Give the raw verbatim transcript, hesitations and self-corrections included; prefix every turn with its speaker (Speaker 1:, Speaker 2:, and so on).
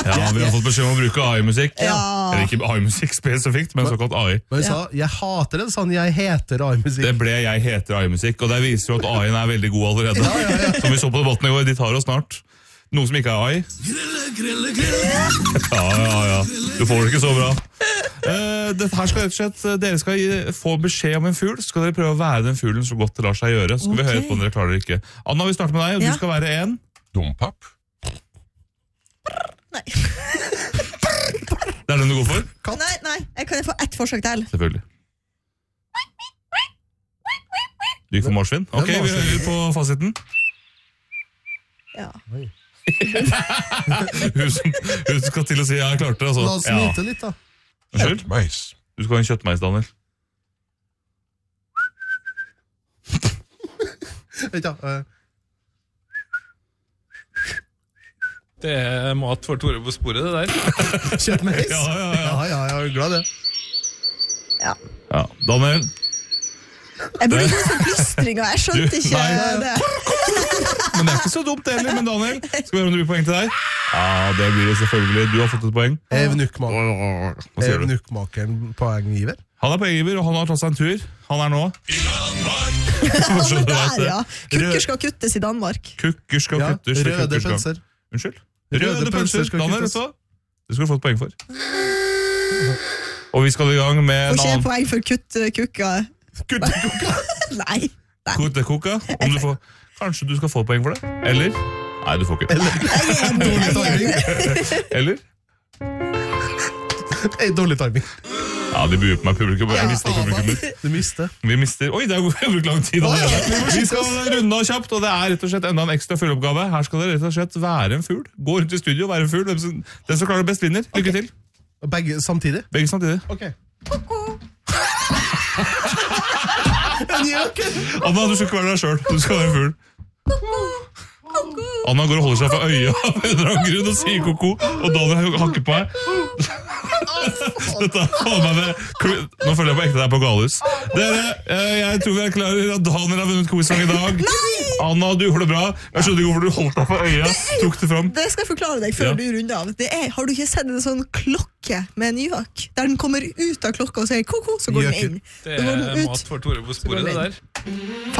Speaker 1: Ja, vi har fått beskjed om å bruke A I-musikk.
Speaker 2: Ja.
Speaker 1: Eller ikke A I-musikk spesifikt, men såkalt A I.
Speaker 3: Men jeg sa, jeg hater det, sånn jeg heter A I-musikk.
Speaker 1: Det ble jeg heter A I-musikk, og det viser jo at A I-en er veldig god allerede.
Speaker 3: Ja, ja, ja.
Speaker 1: Som vi så på debatten i går, de tar oss snart. Noe som ikke er A I. Ja, ja, ja. Du får det ikke så bra. Uh, dette her skal rett og slett, dere skal gi, få beskjed om en fugl, så skal dere prøve å være den fuglen så godt det lar seg gjøre. Så skal vi
Speaker 2: Ok.
Speaker 1: høre på om dere klarer det ikke. Anna, vi starter med deg, og
Speaker 2: Ja.
Speaker 1: du skal være en...
Speaker 4: Dompapp.
Speaker 2: Nei.
Speaker 1: Det er den du går for?
Speaker 2: nei, nei, jeg kan få ett forsøk til.
Speaker 1: Selvfølgelig. Du gikk for marsvin? Ok, vi hører på fasiten.
Speaker 2: Ja.
Speaker 1: Hun som, hun som skal til å si ja, jeg klarte det, altså.
Speaker 3: La oss nyte litt da.
Speaker 1: Unnskyld?
Speaker 4: Mais.
Speaker 1: Du skal ha en kjøttmeis, Daniel.
Speaker 3: Vet du, uh,
Speaker 5: Det er mat for Tore på sporet, det der.
Speaker 3: kjøttmeis?
Speaker 1: Ja, ja, ja.
Speaker 3: Ja, ja, jeg er glad i det.
Speaker 2: Ja.
Speaker 1: Ja, Daniel.
Speaker 2: Jeg burde ikke få plystring, og jeg skjønte
Speaker 1: Du,
Speaker 2: ikke
Speaker 1: nei.
Speaker 2: det.
Speaker 1: Men det er ikke så dumt heller, men Daniel. Skal vi høre om det blir poeng til deg? Ja, det blir det selvfølgelig. Du har fått et poeng.
Speaker 3: Evnukkmakeren.
Speaker 1: Hva sier du?
Speaker 3: Evnukkmakeren poenggiver.
Speaker 1: Han er poenggiver, og han har tatt seg en tur. Han er nå...
Speaker 2: Ja, men der, ja. Kukker skal kuttes i Danmark.
Speaker 1: Kukker skal
Speaker 3: Ja,
Speaker 1: kuttes. det
Speaker 3: røde
Speaker 1: kukker skal-
Speaker 3: pølser.
Speaker 1: Unnskyld?
Speaker 3: Røde
Speaker 1: Røde
Speaker 3: pølser
Speaker 1: pølser.
Speaker 3: skal
Speaker 1: Daniel,
Speaker 3: kuttes.
Speaker 1: vet du hva? Det skal du få et poeng for. Og vi skal i gang med
Speaker 2: Får
Speaker 1: en
Speaker 2: ikke jeg
Speaker 1: annen
Speaker 2: poeng for kutt uh, kukka? Nei. Nei.
Speaker 1: kotekoka. Om du får... Kanskje du skal få et poeng for det? Eller? Nei, du får ikke.
Speaker 2: Jeg er enig, jeg er enig.
Speaker 1: Eller?
Speaker 3: Hey, dårlig timing.
Speaker 1: Ja, de buer på meg, publikum. Jeg mister publikum.
Speaker 3: Du mister.
Speaker 1: Vi mister... Oi, det har brukt lang tid allerede. Vi skal runde av kjapt, og det er rett og slett enda en ekstra følgeoppgave. Her skal dere rett og slett være en fugl. Gå rundt i studio og være en fugl. Den som, den som klarer det best vinner. Lykke til.
Speaker 3: Begge samtidig?
Speaker 1: Begge samtidig.
Speaker 3: Ok. En gjøk!
Speaker 1: Anna, du skal ikke være deg selv. Du skal være en fugl. Anna går og holder seg for øya av en eller annen grunn og sier koko, og Daniel hakker på meg. Dette er faen meg det. Nå føler jeg på ekte deg på galhus. Dere, eh, jeg tror vi er klare at Daniel har vunnet quizsang i dag. Anna, du gjorde det bra. Jeg skjønner ikke hvorfor du holdt deg for øya. Tok det fram.
Speaker 2: Det skal jeg forklare deg før
Speaker 1: Ja.
Speaker 2: du runder av. Det er, har du ikke sett en sånn klokke med en gjøk? Der den kommer ut av klokka og sier koko, så går den inn.
Speaker 5: Det
Speaker 2: Så går den
Speaker 5: er
Speaker 2: ut.
Speaker 5: mat for Tore på sporet, det der.